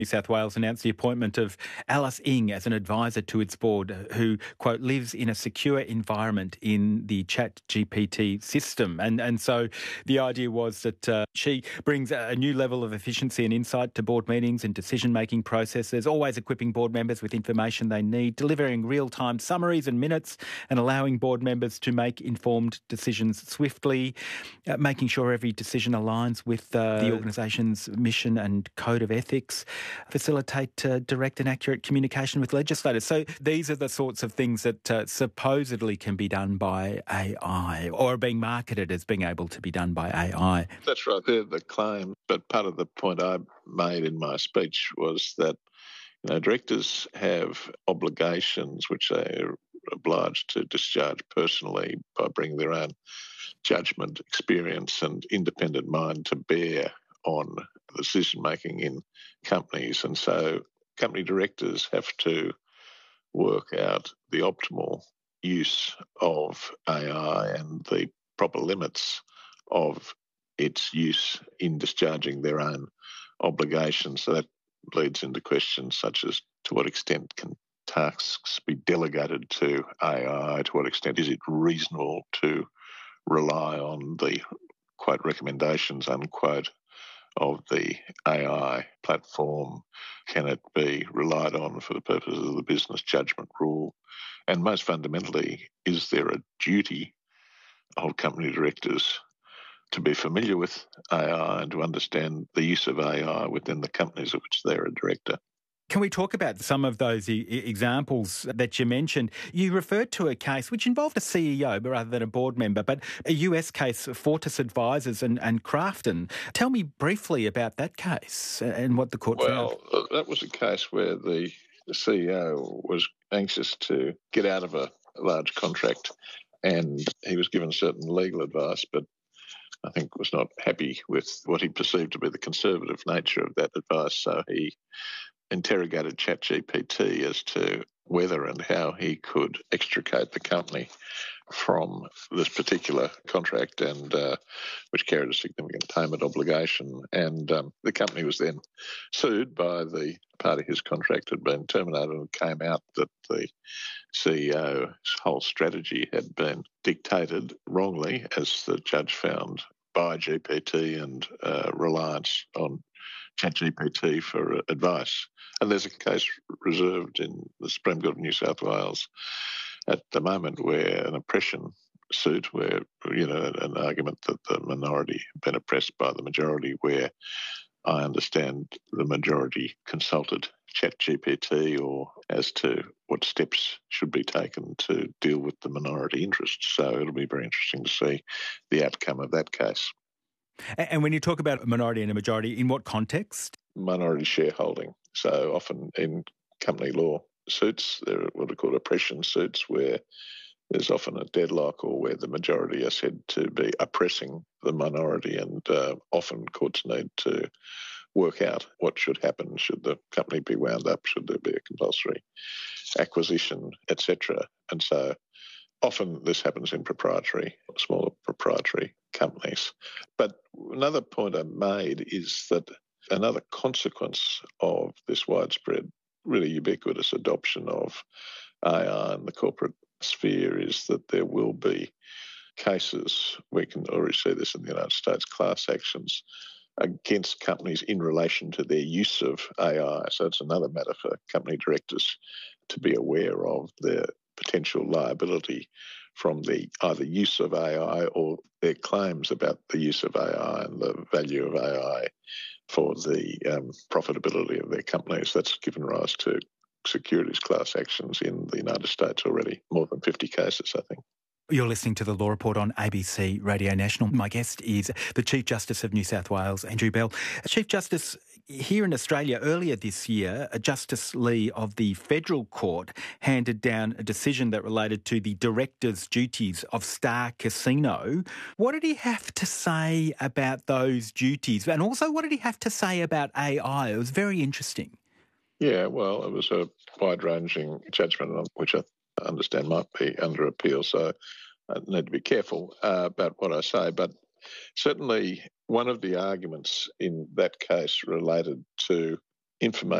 New South Wales announced the appointment of Alice Ing as an advisor to its board who, quote, lives in a secure environment in the ChatGPT system. And so the idea was that she brings a new level of efficiency and insight to board meetings and decision-making processes, always equipping board members with information they need, delivering real-time summaries and minutes and allowing board members to make informed decisions swiftly, making sure every decision aligns with the organisation's mission and code of ethics, facilitate direct and accurate communication with legislators. So these are the sorts of things that supposedly can be done by AI or are being marketed as being able to be done by AI. That's right. They're the claim. But part of the point I made in my speech was that directors have obligations which they are obliged to discharge personally by bringing their own judgment, experience and independent mind to bear on decision-making in companies. And so company directors have to work out the optimal use of AI and the proper limits of its use in discharging their own obligations. So that leads into questions such as to what extent can tasks be delegated to AI? To what extent is it reasonable to rely on the, quote, recommendations, unquote, of the AI platform? Can it be relied on for the purposes of the business judgment rule? And most fundamentally, is there a duty of company directors to be familiar with AI and to understand the use of AI within the companies of which they're a director? Can we talk about some of those examples that you mentioned? You referred to a case which involved a CEO rather than a board member, but a US case, Fortis Advisors and Crafton. Tell me briefly about that case and what the court found. Well, that was a case where the CEO was anxious to get out of a large contract and he was given certain legal advice, but I think was not happy with what he perceived to be the conservative nature of that advice. So he interrogated ChatGPT as to whether and how he could extricate the company from this particular contract and which carried a significant payment obligation. And the company was then sued by the party whose contract had been terminated, and it came out that the CEO's whole strategy had been dictated wrongly, as the judge found, by GPT and reliance on ChatGPT for advice. And there's a case reserved in the Supreme Court of New South Wales at the moment where an oppression suit, where, an argument that the minority had been oppressed by the majority, where I understand the majority consulted ChatGPT or as to what steps should be taken to deal with the minority interests. So it'll be very interesting to see the outcome of that case. And when you talk about a minority and a majority, in what context? Minority shareholding. So often in company law suits, there are what are called oppression suits, where there's often a deadlock or where the majority are said to be oppressing the minority, and often courts need to work out what should happen. Should the company be wound up? Should there be a compulsory acquisition, etc.? And so often this happens in smaller proprietary companies. But another point I made is that another consequence of this widespread, really ubiquitous adoption of AI in the corporate sphere is that there will be cases, we can already see this in the United States, class actions against companies in relation to their use of AI. So it's another matter for company directors to be aware of their potential liability from the either use of AI or their claims about the use of AI and the value of AI for the profitability of their companies. That's given rise to securities class actions in the United States already, more than 50 cases, I think. You're listening to The Law Report on ABC Radio National. My guest is the Chief Justice of New South Wales, Andrew Bell. Chief Justice, here in Australia earlier this year, Justice Lee of the Federal Court handed down a decision that related to the director's duties of Star Casino. What did he have to say about those duties? And also, what did he have to say about AI? It was very interesting. Yeah, well, it was a wide-ranging judgment, which I understand might be under appeal, so I need to be careful about what I say. But certainly one of the arguments in that case related to information